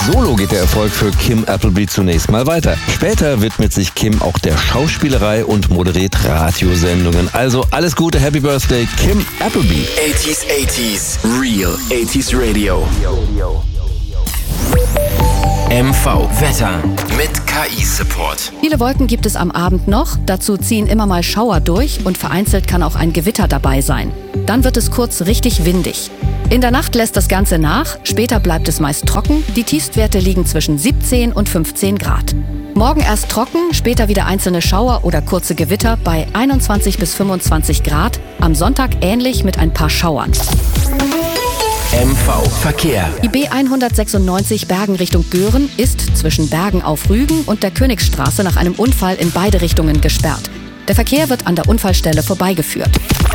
Solo geht der Erfolg für Kim Appleby zunächst mal weiter. Später widmet sich Kim auch der Schauspielerei und moderiert Radiosendungen. Also alles Gute, Happy Birthday, Kim Appleby. 80s, Real 80s Radio. MV Wetter mit KI-Support. Viele Wolken gibt es am Abend noch, dazu ziehen immer mal Schauer durch und vereinzelt kann auch ein Gewitter dabei sein. Dann wird es kurz richtig windig. In der Nacht lässt das Ganze nach, später bleibt es meist trocken, die Tiefstwerte liegen zwischen 17 und 15 Grad. Morgen erst trocken, später wieder einzelne Schauer oder kurze Gewitter bei 21 bis 25 Grad, am Sonntag ähnlich mit ein paar Schauern. MV Verkehr. Die B196 Bergen Richtung Göhren ist zwischen Bergen auf Rügen und der Königsstraße nach einem Unfall in beide Richtungen gesperrt. Der Verkehr wird an der Unfallstelle vorbeigeführt.